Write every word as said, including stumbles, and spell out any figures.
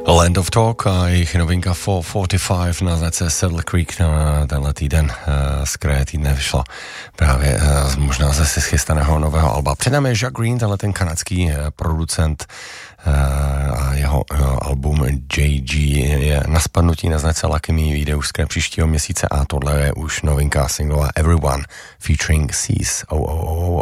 Land of Talk a jejich novinka čtyři set čtyřicet pět na značce Saddle Creek na tenhle týden, z kraje týdne vyšlo právě možná ze schystaného nového alba. Před námi je Jacques Green, tenhle ten kanadský producent, a jeho album J G je na spadnutí na značce Lucky Me, vyjde už z příštího měsíce a tohle je už novinka singlová Everyone featuring Cease. Oh, oh, oh,